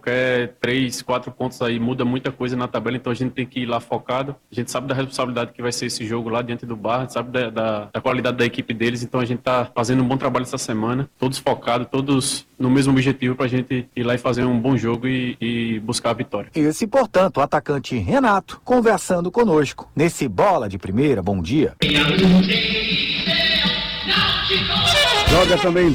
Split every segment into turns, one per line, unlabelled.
Qualquer 3, 4 pontos aí muda muita coisa na tabela, então a gente tem que ir lá focado. A gente sabe da responsabilidade que vai ser esse jogo lá diante do Barra, sabe da qualidade da equipe deles, então a gente tá fazendo um bom trabalho essa semana, todos focados, todos no mesmo objetivo pra gente ir lá e fazer um bom jogo e buscar a vitória.
Esse, portanto, o atacante Renato conversando conosco nesse Bola de Primeira. Bom dia.
Joga também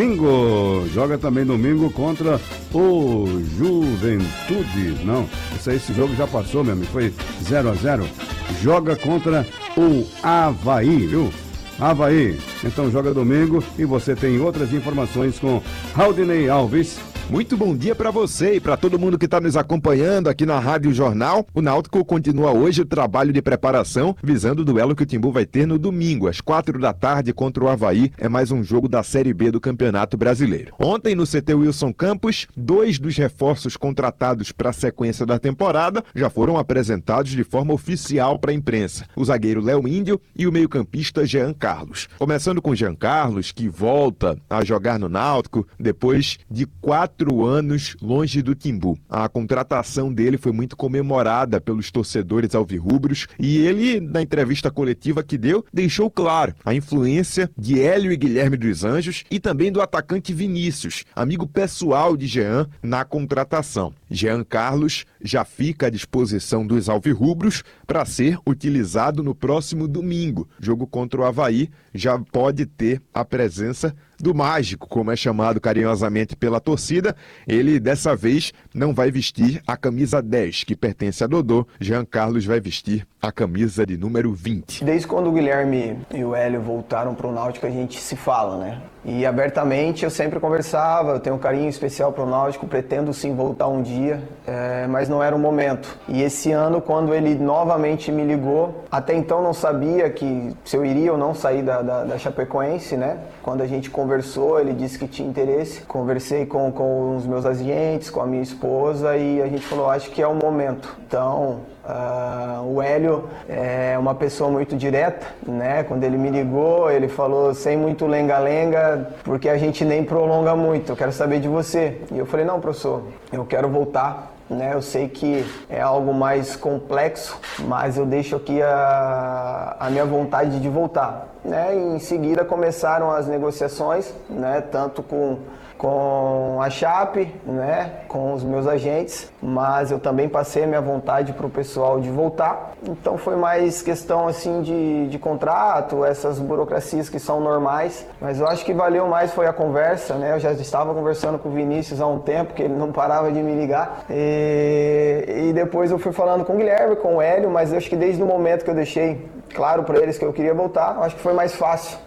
domingo contra o Juventude. Não, esse jogo já passou, meu amigo, foi 0-0. Joga contra o Avaí, viu? Avaí, então joga domingo e você tem outras informações com Raudinei Alves.
Muito bom dia para você e para todo mundo que está nos acompanhando aqui na Rádio Jornal. O Náutico continua hoje o trabalho de preparação, visando o duelo que o Timbu vai ter no domingo, às 4 da tarde, contra o Avaí. É mais um jogo da Série B do Campeonato Brasileiro. Ontem, no CT Wilson Campos, 2 dos reforços contratados para a sequência da temporada já foram apresentados de forma oficial para a imprensa. O zagueiro Léo Índio e o meio-campista Jean Carlos. Começando com Jean Carlos, que volta a jogar no Náutico depois de 4 anos longe do Timbu. A contratação dele foi muito comemorada pelos torcedores alvirrubros e ele, na entrevista coletiva que deu, deixou claro a influência de Hélio e Guilherme dos Anjos e também do atacante Vinícius, amigo pessoal de Jean, na contratação. Jean Carlos já fica à disposição dos alvirrubros para ser utilizado no próximo domingo. Jogo contra o Avaí já pode ter a presença do Mágico, como é chamado carinhosamente pela torcida. Ele, dessa vez, não vai vestir a camisa 10, que pertence a Dodô. Jean Carlos vai vestir a camisa de número 20.
Desde quando o Guilherme e o Hélio voltaram para o Náutico, a gente se fala, né? E abertamente eu sempre conversava, eu tenho um carinho especial para o Náutico, pretendo sim voltar um dia, mas não era o momento. E esse ano, quando ele novamente me ligou, até então não sabia se eu iria ou não sair da Chapecoense, né? Quando a gente conversou, ele disse que tinha interesse. Conversei com os meus agentes, com a minha esposa e a gente falou, acho que é o momento. Então, o Hélio é uma pessoa muito direta, né? Quando ele me ligou, ele falou sem muito lenga-lenga, porque a gente nem prolonga muito, eu quero saber de você. E eu falei, não, professor, eu quero voltar. Eu sei que é algo mais complexo, mas eu deixo aqui a minha vontade de voltar. E em seguida começaram as negociações, tanto com a Chape, com os meus agentes, mas eu também passei a minha vontade para o pessoal de voltar. Então foi mais questão assim de contrato, essas burocracias que são normais, mas eu acho que valeu mais foi a conversa, Eu já estava conversando com o Vinícius há um tempo, que ele não parava de me ligar, e depois eu fui falando com o Guilherme, com o Hélio, mas eu acho que desde o momento que eu deixei claro para eles que eu queria voltar, eu acho que foi mais fácil,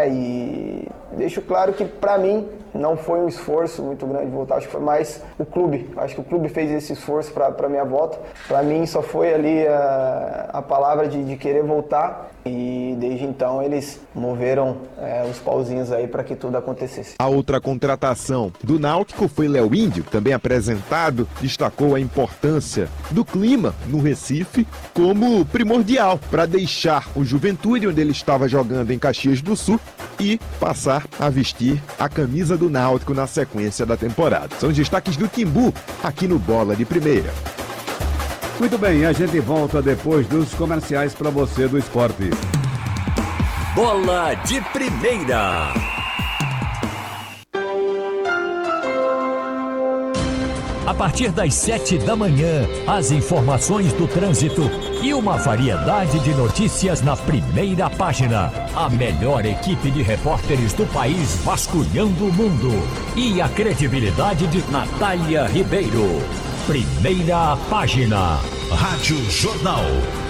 e deixo claro que para mim não foi um esforço muito grande voltar, acho que foi mais o clube. Acho que o clube fez esse esforço para minha volta. Para mim só foi ali a palavra de querer voltar e desde então eles moveram os pauzinhos aí para que tudo acontecesse.
A outra contratação do Náutico foi Léo Índio, também apresentado, destacou a importância do clima no Recife como primordial para deixar o Juventude, onde ele estava jogando em Caxias do Sul, e passar a vestir a camisa do Náutico na sequência da temporada. São os destaques do Timbu aqui no Bola de Primeira.
Muito bem, a gente volta depois dos comerciais para você do esporte.
Bola de Primeira. A partir das 7 da manhã, as informações do trânsito e uma variedade de notícias na primeira página. A melhor equipe de repórteres do país vasculhando o mundo. E a credibilidade de Natália Ribeiro. Primeira página. Rádio Jornal.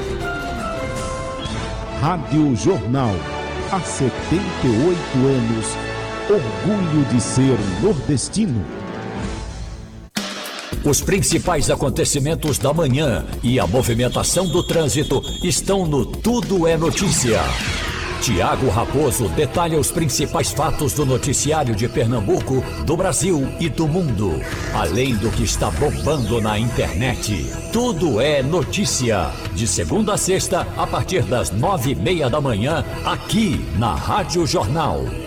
Rádio Jornal. Há 78 anos. Orgulho de ser nordestino.
Os principais acontecimentos da manhã e a movimentação do trânsito estão no Tudo é Notícia. Tiago Raposo detalha os principais fatos do noticiário de Pernambuco, do Brasil e do mundo. Além do que está bombando na internet. Tudo é Notícia. De segunda a sexta, a partir das 9:30 da manhã, aqui na Rádio Jornal.